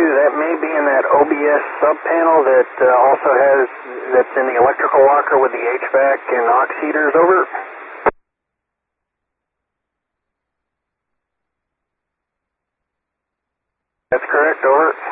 issue, that may be in that OBS sub-panel that also has, that's in the electrical locker with the HVAC and aux heaters. Over. That's correct. Over.